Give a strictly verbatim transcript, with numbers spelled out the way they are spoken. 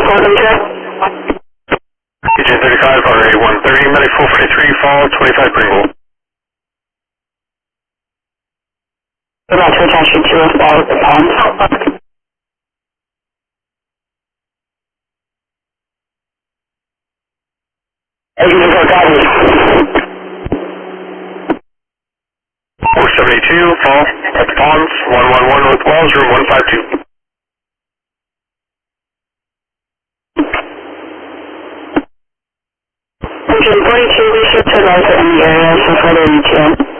Welcome check. K J thirty-five, R A one thirty, medic four forty-three, fall twenty-five Pringle. About to attach you to a fall with the palms. eighty-four, copy. four seventy-two, fall at the ponds, one one one with Wells, room one five two. Engine forty-two, we should to rise in the area for further detail.